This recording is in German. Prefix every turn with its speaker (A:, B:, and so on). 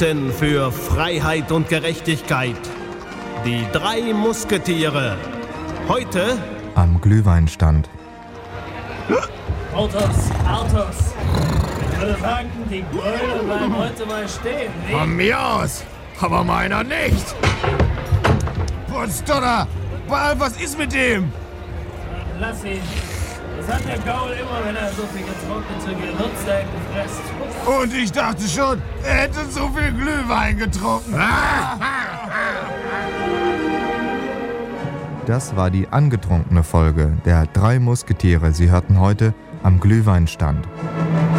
A: Kämpften für Freiheit und Gerechtigkeit. Die 3 Musketiere. Heute
B: am Glühweinstand.
C: Autos. Ich würde sagen, die Gröle bleiben heute mal stehen. Nee?
D: Von mir aus, aber meiner nicht. Putzdotter, Ball, was ist mit dem?
C: Lass ihn. Das hat der Gaul immer, wenn er so viel getrocknete Gewürzecken frisst.
D: Und ich dachte schon, er hätte so viel Glühwein getrunken.
B: Das war die angetrunkene Folge der 3 Musketiere. Sie hörten heute am Glühweinstand.